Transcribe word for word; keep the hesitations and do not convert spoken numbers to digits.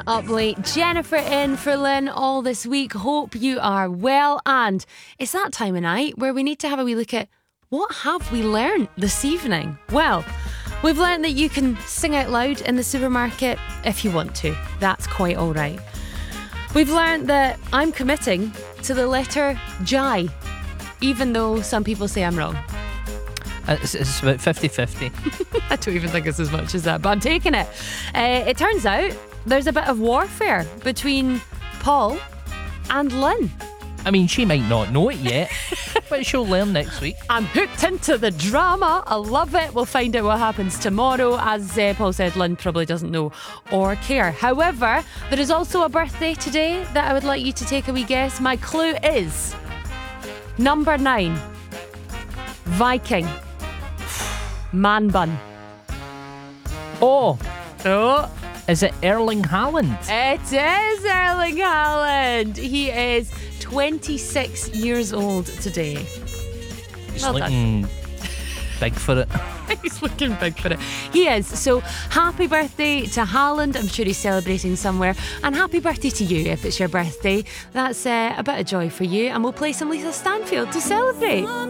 Up late, Jennifer in for Lynn all this week. Hope you are well. And it's that time of night where we need to have a wee look at what have we learned this evening. Well, we've learned that you can sing out loud in the supermarket if you want to. That's quite all right. We've learned that I'm committing to the letter J, even though some people say I'm wrong. It's, it's about fifty-fifty. I don't even think it's as much as that, but I'm taking it. Uh, it turns out there's a bit of warfare between Paul and Lynn. I mean, she might not know it yet, but she'll learn next week. I'm hooked into the drama. I love it. We'll find out what happens tomorrow. As uh, Paul said, Lynn probably doesn't know or care. However, there is also a birthday today that I would like you to take a wee guess. My clue is number nine, Viking, man bun. Oh, Oh, is it Erling Haaland? it is Erling Haaland. He is twenty-six years old today. He's Well looking big for it. He's looking big for it. He is. So happy birthday to Haaland. I'm sure he's celebrating somewhere. And happy birthday to you if it's your birthday. That's uh, a bit of joy for you. And we'll play some Lisa Stanfield to celebrate.